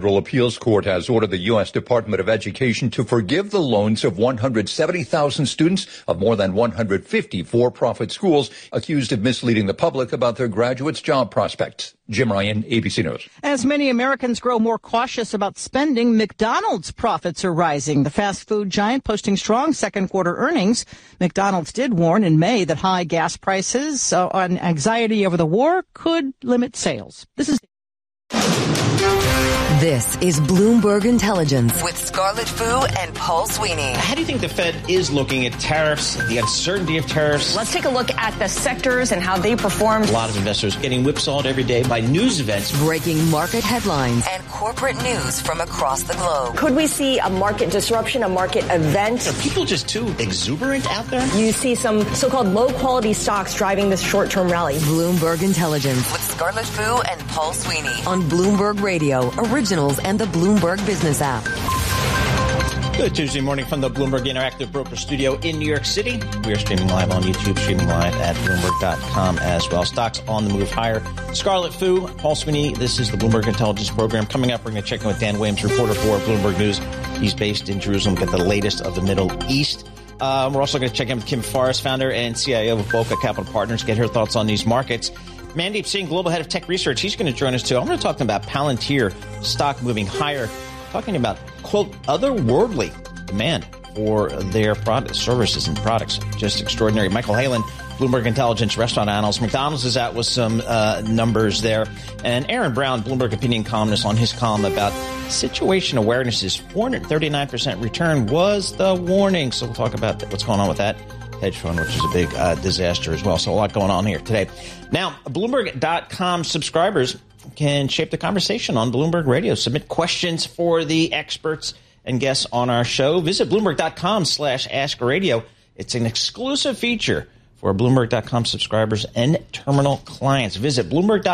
Federal Appeals Court has ordered the U.S. Department of Education to forgive the loans of 170,000 students of more than 150 for-profit schools accused of misleading the public about their graduates' job prospects. Jim Ryan, ABC News. As many Americans grow more cautious about spending, McDonald's profits are rising. The fast food giant posting strong second quarter earnings. McDonald's did warn in May that high gas prices and anxiety over the war could limit sales. This is Bloomberg Intelligence with Scarlett Fu and Paul Sweeney. How do you think the Fed is looking at tariffs, the uncertainty of tariffs? Let's take a look at the sectors and how they performed. A lot of investors getting whipsawed every day by news events. Breaking market headlines and corporate news from across the globe. Could we see a market disruption, a market event? Are people just too exuberant out there? You see some so-called low-quality stocks driving this short-term rally. Bloomberg Intelligence with Scarlett Fu and Paul Sweeney on Bloomberg Radio, Originals, and the Bloomberg Business app. Good Tuesday morning from the Bloomberg Interactive Broker Studio in New York City. We are streaming live on YouTube, streaming live at Bloomberg.com as well. Stocks on the move higher. Scarlett Fu, Paul Sweeney, this is the Bloomberg Intelligence Program. Coming up, we're going to check in with Dan Williams, reporter for Bloomberg News. He's based in Jerusalem, get the latest of the Middle East. We're also going to check in with Kim Forrest, founder and CIO of Boca Capital Partners, get her thoughts on these markets. Mandeep Singh, Global Head of Tech Research, he's going to join us too. I'm going to talk about Palantir, stock moving higher, talking about, quote, otherworldly demand for their products, services and products. Just extraordinary. Michael Halen, Bloomberg Intelligence restaurant analyst. McDonald's is out with some numbers there. And Aaron Brown, Bloomberg opinion columnist, on his column about situation awareness's 439% return was the warning. So we'll talk about what's going on with that hedge fund, which is a big disaster as well. So a lot going on here today. Now, Bloomberg.com subscribers can shape the conversation on Bloomberg Radio. Submit questions for the experts and guests on our show. Visit Bloomberg.com/AskRadio. It's an exclusive feature for Bloomberg.com subscribers and terminal clients. Visit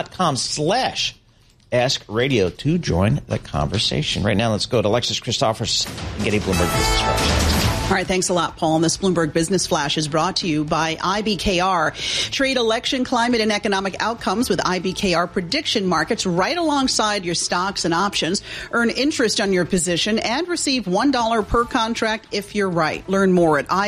Bloomberg.com/AskRadio to join the conversation. Right now, let's go to Alexis Christophers and get a Bloomberg Business Flash. All right, thanks a lot, Paul. And this Bloomberg Business Flash is brought to you by IBKR. Trade election, climate, and economic outcomes with IBKR prediction markets right alongside your stocks and options. Earn interest on your position and receive $1 per contract if you're right. Learn more at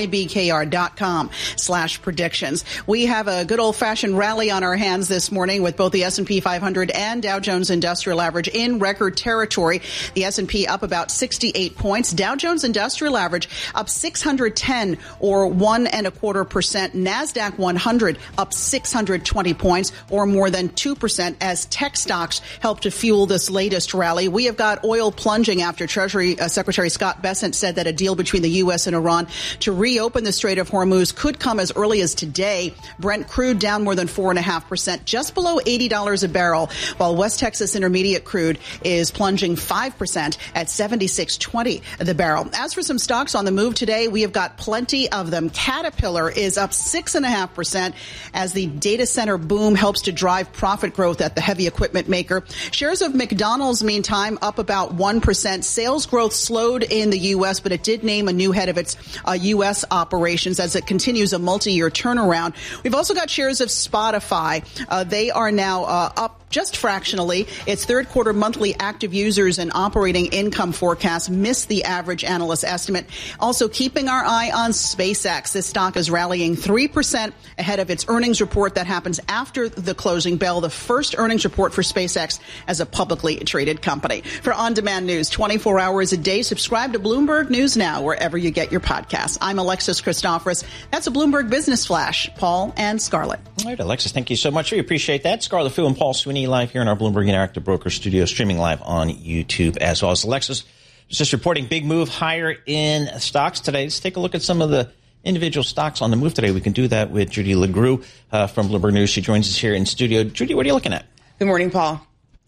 IBKR.com/predictions. We have a good old-fashioned rally on our hands this morning with both the S&P 500 and Dow Jones Industrial Average in record territory. The S&P up about 68 points. Dow Jones Industrial Average up 610 or 1.25%. NASDAQ 100 up 620 points or more than 2% as tech stocks help to fuel this latest rally. We have got oil plunging after Treasury Secretary Scott Bessent said that a deal between the U.S. and Iran to reopen the Strait of Hormuz could come as early as today. Brent crude down more than 4.5%, just below $80 a barrel, while West Texas Intermediate crude is plunging 5% at $76.20 the barrel. As for some stocks on the move today, we have got plenty of them. Caterpillar is up 6.5% as the data center boom helps to drive profit growth at the heavy equipment maker. Shares of McDonald's, meantime, up about 1%. Sales growth slowed in the U.S., but it did name a new head of its U.S. operations as it continues a multi-year turnaround. We've also got shares of Spotify. They are now up just fractionally. Its third quarter monthly active users and operating income forecast missed the average analyst estimate. Also keeping our eye on SpaceX. This stock is rallying 3% ahead of its earnings report that happens after the closing bell, the first earnings report for SpaceX as a publicly traded company. For on-demand news 24 hours a day, subscribe to Bloomberg News Now wherever you get your podcasts. I'm Alexis Christophers. That's a Bloomberg Business Flash. Paul and Scarlett. All right, Alexis, thank you so much. We appreciate that. Scarlett Fu and Paul Sweeney live here in our Bloomberg Interactive Broker Studio, streaming live on YouTube as well as Alexis. Just reporting big move higher in stocks today. Let's take a look at some of the individual stocks on the move today. We can do that with Judy LeGroux from Bloomberg News. She joins us here in studio. Judy, what are you looking at? Good morning, Paul.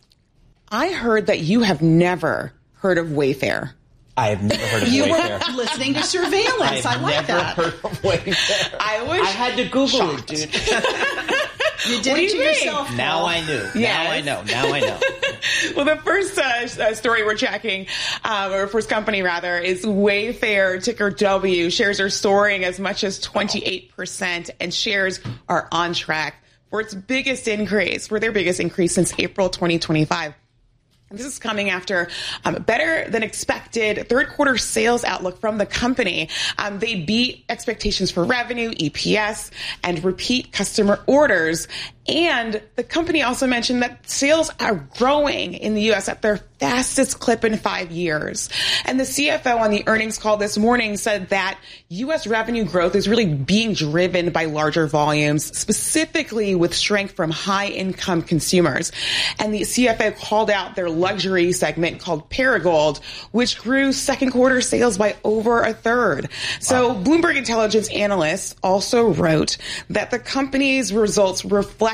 I heard that you have never heard of Wayfair. I have never heard of Wayfair. You were listening to surveillance. I like that. I've never heard of Wayfair. I had to Google it, dude. You did it to yourself, Paul. Now I knew. Yes. Now I know. Well, the first story we're checking, or first company rather, is Wayfair, ticker W. Shares are soaring as much as 28%, and shares are on track for its biggest increase, since April 2025. And this is coming after better than expected third quarter sales outlook from the company. They beat expectations for revenue, EPS, and repeat customer orders. And the company also mentioned that sales are growing in the U.S. at their fastest clip in 5 years. And the CFO on the earnings call this morning said that U.S. revenue growth is really being driven by larger volumes, specifically with strength from high-income consumers. And the CFO called out their luxury segment called Perigold, which grew second quarter sales by over a third. So Bloomberg Intelligence analysts also wrote that the company's results reflect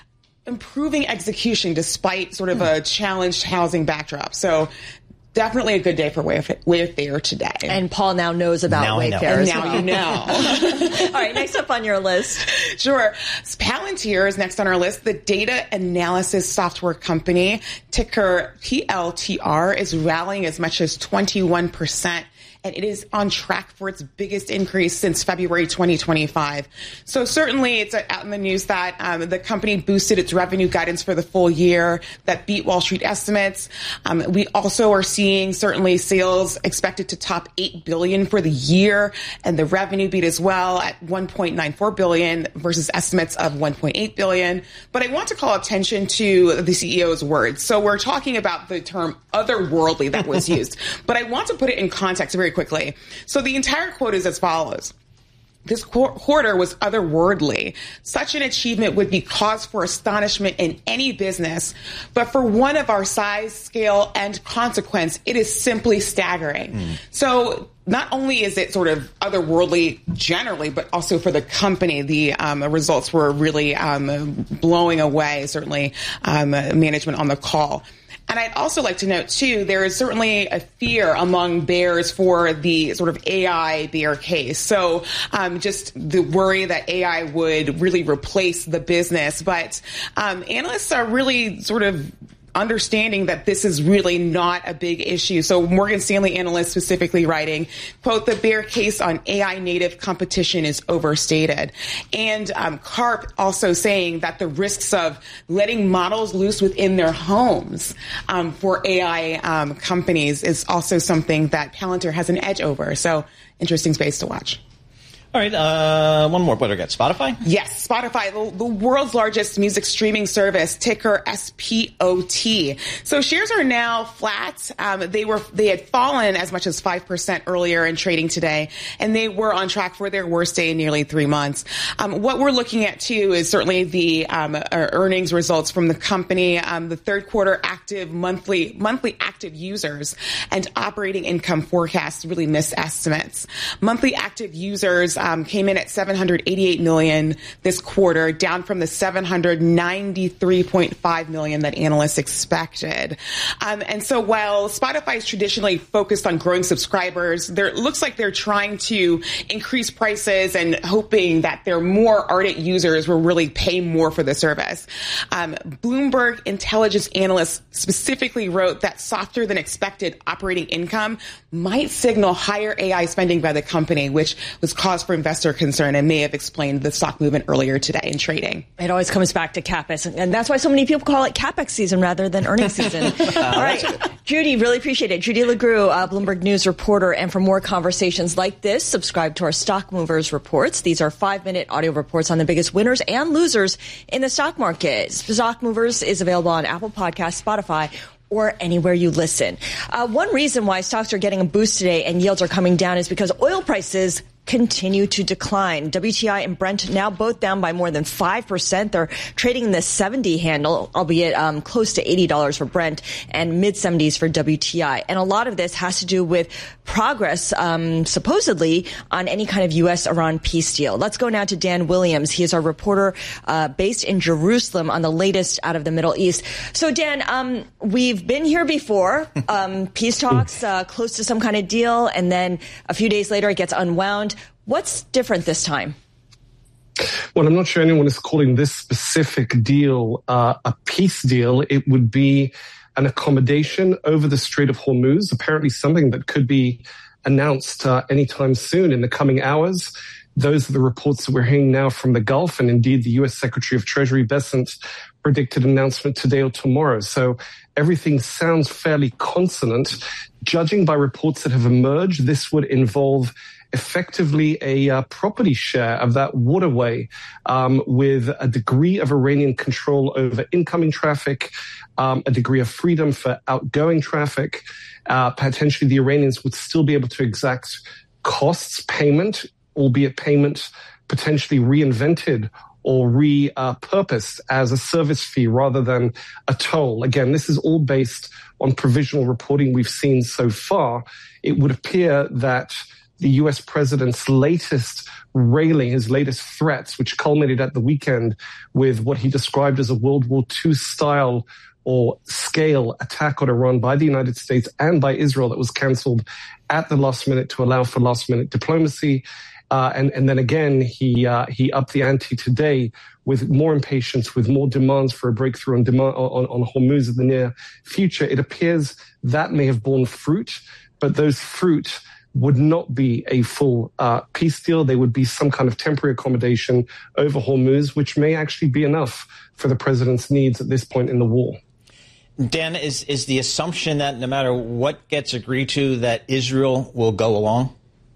improving execution despite sort of a challenged housing backdrop. So definitely a good day for Wayfair today. And Paul now knows about Wayfair. Now you know. All right, next up on your list. Sure. Palantir is next on our list. The data analysis software company, ticker PLTR, is rallying as much as 21%. And it is on track for its biggest increase since February 2025. So certainly it's out in the news that the company boosted its revenue guidance for the full year that beat Wall Street estimates. We also are seeing certainly sales expected to top $8 billion for the year, and the revenue beat as well at $1.94 billion versus estimates of $1.8 billion. But I want to call attention to the CEO's words. So we're talking about the term otherworldly that was used, but I want to put it in context very quickly. So the entire quote is as follows. This quarter was otherworldly. Such an achievement would be cause for astonishment in any business. But for one of our size, scale, and consequence, it is simply staggering. So not only is it sort of otherworldly generally, but also for the company, the results were really blowing away, certainly management on the call. And I'd also like to note, too, there is certainly a fear among bears for the sort of AI bear case. So just the worry that AI would really replace the business. But analysts are really sort of understanding that this is really not a big issue. So Morgan Stanley analysts specifically writing, quote, the bear case on AI native competition is overstated. And Karp also saying that the risks of letting models loose within their homes for AI companies is also something that Palantir has an edge over. So interesting space to watch. All right, one more. What do we got? Spotify? Yes, Spotify, the world's largest music streaming service, ticker SPOT. So shares are now flat. They had fallen as much as 5% earlier in trading today, and they were on track for their worst day in nearly 3 months. What we're looking at too is certainly the earnings results from the company, the third quarter monthly active users and operating income forecasts really missed estimates. Monthly active users came in at 788 million this quarter, down from the 793.5 million that analysts expected. And so while Spotify is traditionally focused on growing subscribers, it looks like they're trying to increase prices and hoping that their more ardent users will really pay more for the service. Bloomberg Intelligence analysts specifically wrote that softer than expected operating income might signal higher AI spending by the company, which was cause for investor concern and may have explained the stock movement earlier today in trading. It always comes back to CapEx, and that's why so many people call it CapEx season rather than earnings season. All right, Judy, really appreciate it. Judy LeGroux, Bloomberg News reporter, and for more conversations like this, subscribe to our Stock Movers reports. These are 5-minute audio reports on the biggest winners and losers in the stock market. Stock Movers is available on Apple Podcasts, Spotify, or anywhere you listen. One reason why stocks are getting a boost today and yields are coming down is because oil prices continue to decline. WTI and Brent now both down by more than 5%. They're trading in the 70 handle, albeit close to $80 for Brent and mid-70s for WTI. And a lot of this has to do with progress, supposedly, on any kind of U.S.-Iran peace deal. Let's go now to Dan Williams. He is our reporter based in Jerusalem on the latest out of the Middle East. So, Dan, we've been here before. Peace talks, close to some kind of deal, and then a few days later it gets unwound. What's different this time? Well, I'm not sure anyone is calling this specific deal a peace deal. It would be an accommodation over the Strait of Hormuz, apparently something that could be announced anytime soon in the coming hours. Those are the reports that we're hearing now from the Gulf. And indeed, the U.S. Secretary of Treasury Bessent predicted an announcement today or tomorrow. So everything sounds fairly consonant. Judging by reports that have emerged, this would involve effectively a property share of that waterway with a degree of Iranian control over incoming traffic, a degree of freedom for outgoing traffic. Potentially the Iranians would still be able to exact costs payment, albeit payment potentially reinvented or repurposed as a service fee rather than a toll. Again, this is all based on provisional reporting we've seen so far. It would appear that the U.S. president's latest railing, his latest threats, which culminated at the weekend with what he described as a World War II style or scale attack on Iran by the United States and by Israel that was canceled at the last minute to allow for last minute diplomacy. And then again, he upped the ante today with more impatience, with more demands for a breakthrough on Hormuz in the near future. It appears that may have borne fruit, but those fruit would not be a full peace deal. They would be some kind of temporary accommodation over Hormuz, which may actually be enough for the president's needs at this point in the war. Dan, is the assumption that no matter what gets agreed to, that Israel will go along?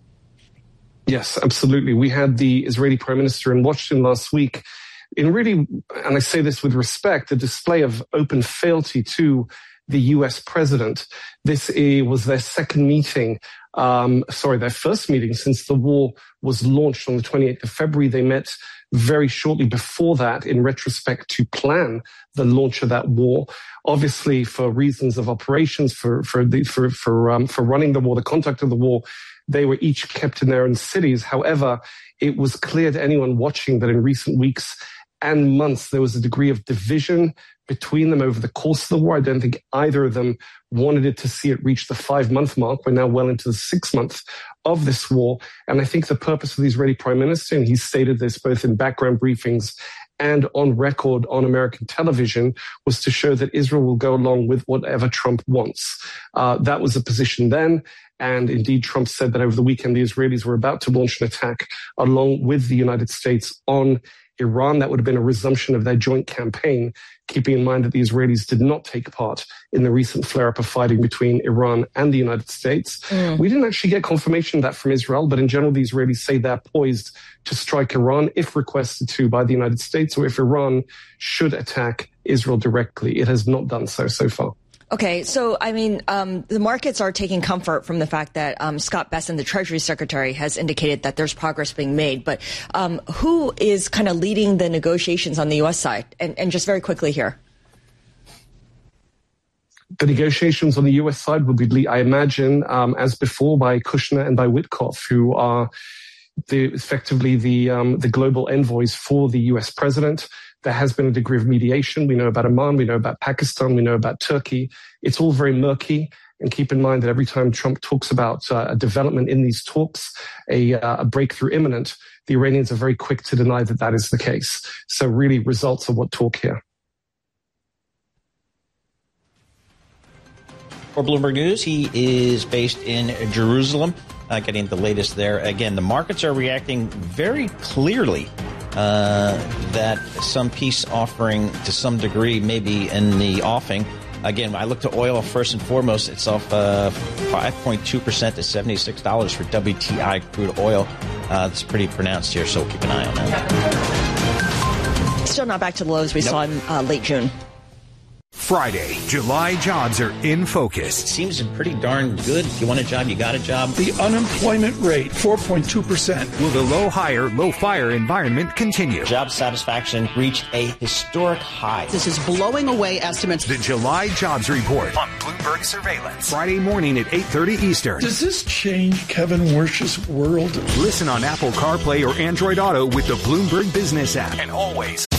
Yes, absolutely. We had the Israeli Prime Minister in Washington last week in really, and I say this with respect, a display of open fealty to the U.S. president. This was their second meeting, their first meeting since the war was launched on the 28th of February. They met very shortly before that in retrospect to plan the launch of that war. Obviously, for reasons of operations, for running the war, the conduct of the war, they were each kept in their own cities. However, it was clear to anyone watching that in recent weeks and months, there was a degree of division between them over the course of the war. I don't think either of them wanted it to see it reach the 5-month mark. We're now well into the 6th month of this war. And I think the purpose of the Israeli Prime Minister, and he stated this both in background briefings and on record on American television, was to show that Israel will go along with whatever Trump wants. That was the position then. And indeed, Trump said that over the weekend, the Israelis were about to launch an attack along with the United States on Iran. That would have been a resumption of their joint campaign, keeping in mind that the Israelis did not take part in the recent flare-up of fighting between Iran and the United States. We didn't actually get confirmation of that from Israel, but in general, the Israelis say they're poised to strike Iran if requested to by the United States, or if Iran should attack Israel directly. It has not done so far. Okay, so, I mean, the markets are taking comfort from the fact that Scott Bessent, the Treasury Secretary, has indicated that there's progress being made. But who is kind of leading the negotiations on the U.S. side? And just very quickly here. The negotiations on the U.S. side will be, I imagine, as before, by Kushner and by Witkoff, who are effectively the global envoys for the U.S. president. There has been a degree of mediation. We know about Oman, we know about Pakistan, we know about Turkey. It's all very murky. And keep in mind that every time Trump talks about a development in these talks, a breakthrough imminent, the Iranians are very quick to deny that that is the case. So really, results are what talk here. For Bloomberg News, he is based in Jerusalem, getting the latest there. Again, the markets are reacting very clearly that some peace offering to some degree may be in the offing. Again, I look to oil first and foremost. It's off 5.2% to $76 for WTI crude oil. It's pretty pronounced here, so keep an eye on that. Still not back to the lows we saw in late June. Friday, July jobs are in focus. Seems pretty darn good. If you want a job, you got a job. The unemployment rate, 4.2%. Will the low hire, low fire environment continue? Job satisfaction reached a historic high. This is blowing away estimates. The July jobs report on Bloomberg Surveillance. Friday morning at 8:30 Eastern. Does this change Kevin Warsh's world? Listen on Apple CarPlay or Android Auto with the Bloomberg Business app. And always